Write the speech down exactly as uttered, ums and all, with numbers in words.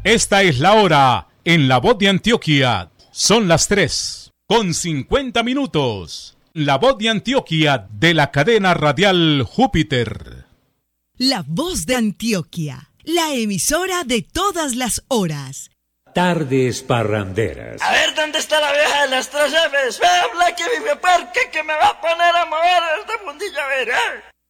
Esta es la hora en La Voz de Antioquia. Son las tres con cincuenta minutos. La Voz de Antioquia de la cadena radial Júpiter. La Voz de Antioquia, la emisora de todas las horas. Tardes parranderas. A ver, ¿dónde está la vieja de las tres Fs? Ve, habla que mi parque que me va a poner a mover esta puntilla, a ver, ¿eh?